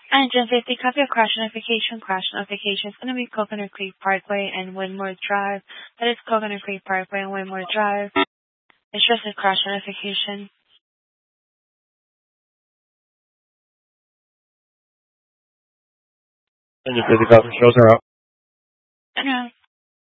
Engine safety, copy of crash notification. Crash notification is going to be Coconut Creek Parkway and Winmore Drive. That is Coconut Creek Parkway and Winmore Drive. It's just a crash notification. Engine safety, copy. Shows her out. Yeah.